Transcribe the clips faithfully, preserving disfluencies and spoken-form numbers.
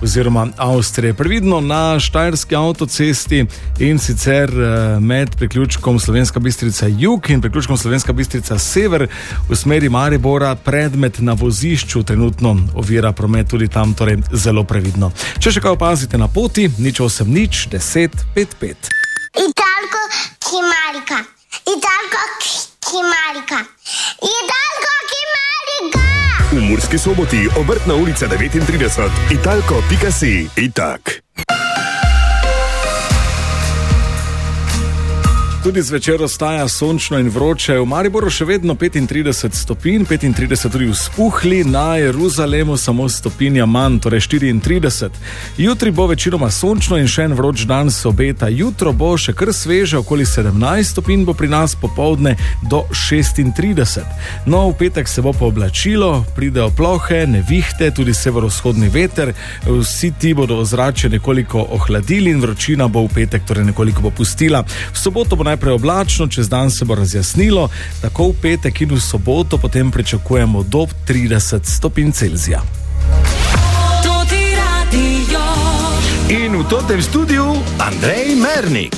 oziroma Avstrije. Previdno na štajerski avtocesti in sicer med priključkom Slovenska Bistrica jug in priključkom Slovenska Bistrica sever v smeri Maribora predmet na vozišču trenutno ovira promet tudi tam, torej zelo previdno. Če še kaj opazite na poti, nič osem nič deset pet pet. Italko Kimarika, Italko Kimarika, Italko Kimarika. V Murski Soboti, Obrtna ulica devetintrideset, italko pika si, itak. Tudi zvečer ostaja sončno in vroče, v Mariboru še vedno petintrideset stopinj, petintrideset tudi v Spuhli, na Jeruzalemu samo stopinja manj, torej štiriintrideset. Jutri bo večinoma sončno in še en vroč dan se obeta. Jutro bo še kar sveže, okoli sedemnajst stopinj bo pri nas, popoldne do šestintrideset. No, v petek se bo pooblačilo, pridejo plohe, nevihte, tudi severovzhodni veter, vsi ti bodo ozračje nekoliko ohladili in vročina bo v petek torej nekoliko popustila. V soboto bo najprej oblačno, čez dan se bo razjasnilo, tako v petek in v soboto potem pričakujemo do trideset stopinj Celzija. In v totem studiu Andrej Mernik.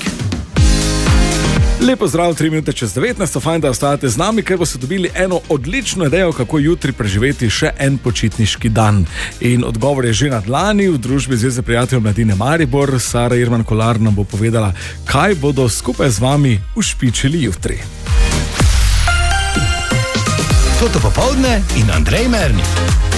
Lepo zdrav, tri minute čez devetnajst, fajn, da ostajate z nami, ker boste dobili eno odlično idejo, kako jutri preživeti še en počitniški dan. In odgovor je že na dlani, v družbi Zveze prijateljev mladine Maribor. Sara Irman Kolar nam bo povedala, kaj bodo skupaj z vami ušpičili jutri. Toto popoldne in Andrej Mernik.